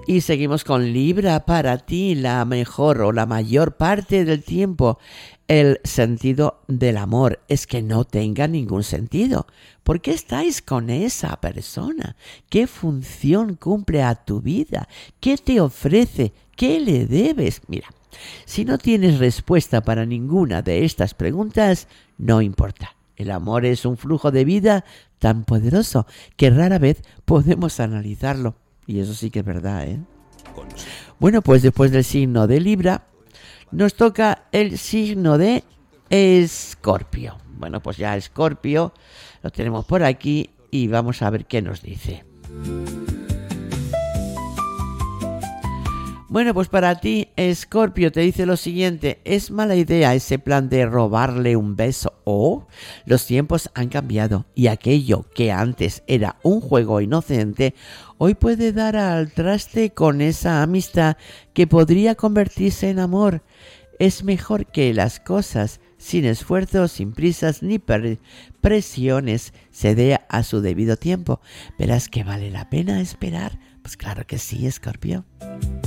Y seguimos con Libra. Para ti, la mejor o la mayor parte del tiempo, el sentido del amor es que no tenga ningún sentido. ¿Por qué estáis con esa persona? ¿Qué función cumple a tu vida? ¿Qué te ofrece? ¿Qué le debes? Mira, si no tienes respuesta para ninguna de estas preguntas, no importa. El amor es un flujo de vida tan poderoso que rara vez podemos analizarlo. Y eso sí que es verdad, ¿eh? Bueno, pues después del signo de Libra, nos toca el signo de Escorpio. Bueno, pues ya Escorpio lo tenemos por aquí y vamos a ver qué nos dice. Bueno, pues para ti, Escorpio, te dice lo siguiente: es mala idea ese plan de robarle un beso. Los tiempos han cambiado y aquello que antes era un juego inocente, hoy puede dar al traste con esa amistad que podría convertirse en amor. Es mejor que las cosas, sin esfuerzos, sin prisas ni presiones, se dé a su debido tiempo. ¿Verás que vale la pena esperar? Pues claro que sí, Escorpio.